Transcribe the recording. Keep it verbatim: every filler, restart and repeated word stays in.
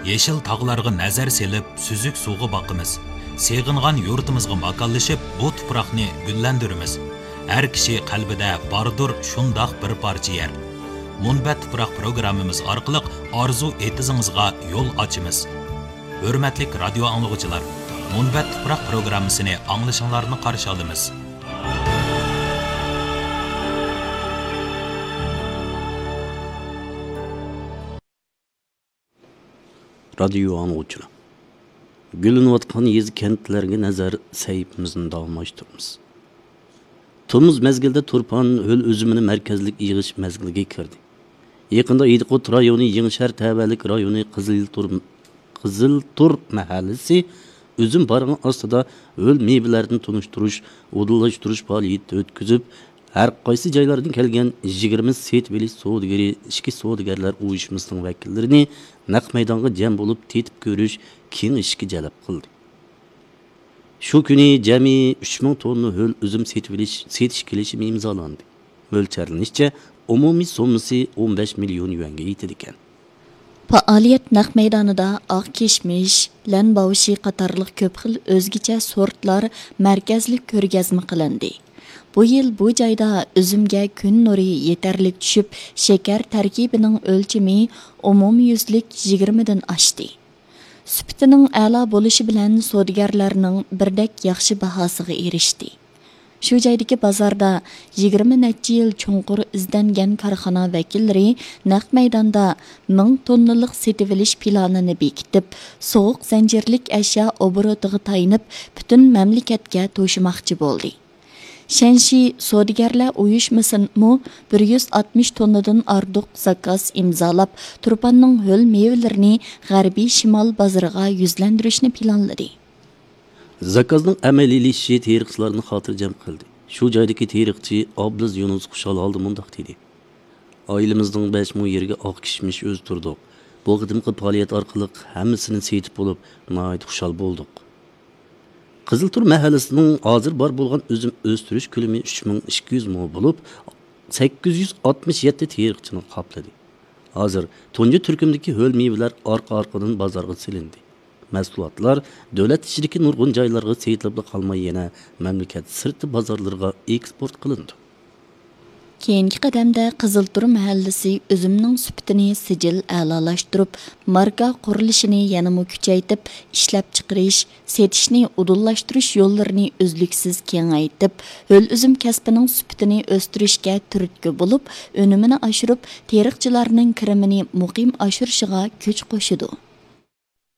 Yeşil tağlarga nazar selip, süzük suğu bakımız. Seğingan yurtumuzga makallaşıp, bu tuproqni güllendirimiz. Her kişi qalbida bardır şundaq bir parça yer. Munbat tuproq programmamiz orqali arzu etizingizga yo'l ochamiz. Hurmatli radio anglag'uchilar, Munbat tuproq programmasini anglashinglarni qarshi olamiz. Radio anglag'uchilar. Gülünüvatqan yezi kentlerge nazar sahipimizin davamlaştırımız. Tomuz mezgilde Turpan höl özümünü merkezlik yığış mezgilge kirdi. Yakında İdikut rayonu Yenişer Təbəlik rayonu Qızıltur Qızıltur mahallesi özüm barığı aslında höl meyvelerini tunuşturuş, odullaştırış faaliyeti ötküzüp her qaysı jaylardan kelgen yigirma setveli savdogari, ichki savdogarlar uyushmasining vakillerini naq maydonga jam bo'lib tetib ko'rish kengashga jalb qildi. Shu kuni jami uch ming tonna ho'l uzum setish setish kelishimi imzolandi. Mo'ljallanishcha umumiy summasi o'n besh million yuanga yetadi ekan. Faaliyet naq maydonida oq kishmish, lanbavushi qatorliq ko'p xil o'zgacha sortlar markazlik ko'rgazma qilindi. Bu yil bu joyda üzümge kun nuri yeterlik tushib, shakar tarkibining o'lchami umumyuzlik yigirma dan oshdi. Sufitining a'lo bo'lishi bilan savdogarlarning birdek yaxshi bahosiga erishdi. Shu joydagi bozorda yigirma necha yil chunqur izdangan korxona vakillari naq maydonda ming tonnalik setib olish planini bekitib, sovuq zanjirlik ashyo oborotiga tayinib, butun mamlakatga to'shimoqchi bo'ldi. Shenshi savdogarlar uyushmasimi bir yuz oltmish tonnadan ortiq zakaz imzolab, Turpanning ho'l mevalarini g'arbiy shimol bozoriga yuzlantirishni planladi. Zakazning amaliylashishi teriqchilarni xotirjam qildi. Shu joydagi teriqchi Abduz Yunus Xushol oldi mundaq dedi. Oilamizning besh ming yerga oq kishmish o'stirdik. Bu qadimgi faoliyat orqali hammasini setib bo'lib, nihoyat xushal bo'ldik. Qızıltur mahallesining hozir bor bo'lgan o'zim o'stirish ko'lami uch ming ikki yuz mo bo'lib, sakkiz yuz oltmish yetti teriqchini qopladi. Hozir tunji turkumdagi ho'l mevalar orqa-orqadan bozorga silindi. Mahsulotlar davlat ichidagi nurg'un joylarga setilib qolmay yana mamlakat sirti bozorlarga eksport qilindi. Keyingi qadamda Qiziltur mahallasi üzümning sufitini sijil a'lolashtirib, marka qurilishini yanada kuchaytirib, ishlab chiqarish, setishni udullashtirish yo'llarini uzluksiz kengaytirib, ho'l üzüm kasbining sufitini o'stirishga turtki bo'lib, unumini oshirib, teriqchilarning kirimini muqim oshirishiga kuch qo'shidi.